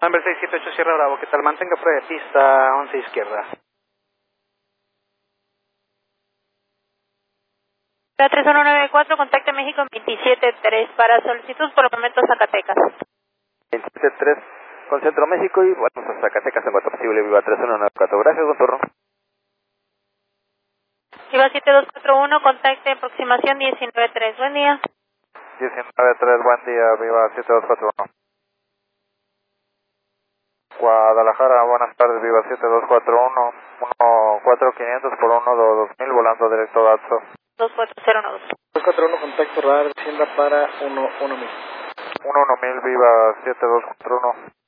Number 678 Sierra Bravo, ¿qué tal? Mantenga fuera de pista, 11 izquierda. La 3194, contacte México 273 para solicitud por el momento Zacatecas. 273 con Centro México y bueno, pues Zacatecas en cuanto posible, viva 3194. Gracias, buen turno. Viva 7241, contacte aproximación 193. Buen día. 193, buen día, viva 7241. Guadalajara, buenas tardes, viva 7241, 14500 por 12000, volando directo a Dato. 2401. 241, contacto radar, descienda para 11000. 11000, viva 7241.